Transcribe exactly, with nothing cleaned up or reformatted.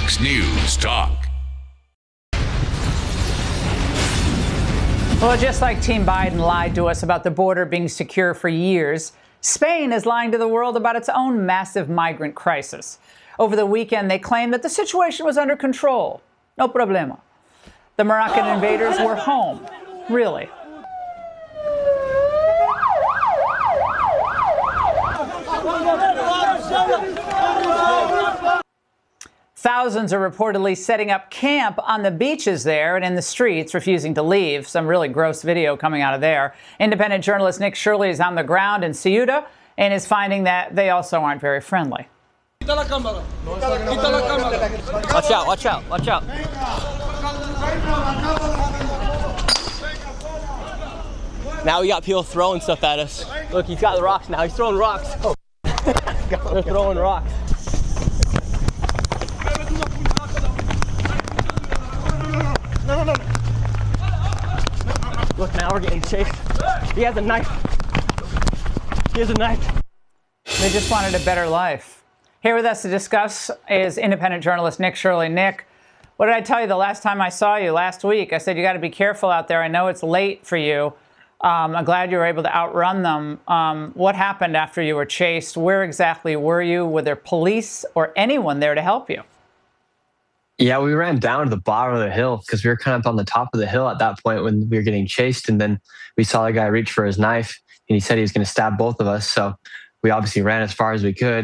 Fox News Talk. Well, just like Team Biden lied to us about the border being secure for years, Spain is lying to the world about its own massive migrant crisis. Over the weekend, they claimed that the situation was under control. No problema. The Moroccan invaders were home. Really. Thousands are reportedly setting up camp on the beaches there and in the streets, refusing to leave. Some really gross video coming out of there. Independent journalist Nick Shirley is on the ground in Ceuta and is finding that they also aren't very friendly. Watch out, watch out, watch out. Now we got people throwing stuff at us. Look, he's got the rocks now. He's throwing rocks. Oh. They're throwing rocks. No, no, no. Look, now we're getting chased. He has a knife. He has a knife. They just wanted a better life. Here with us to discuss is independent journalist Nick Shirley. Nick, what did I tell you the last time I saw you last week? I said you got to be careful out there. I know it's late for you. Um, I'm glad you were able to outrun them. Um, what happened after you were chased? Where exactly were you? Were there police or anyone there to help you? Yeah, we ran down to the bottom of the hill because we were kind of on the top of the hill at that point when we were getting chased. And then we saw the guy reach for his knife and he said he was going to stab both of us. So we obviously ran as far as we could.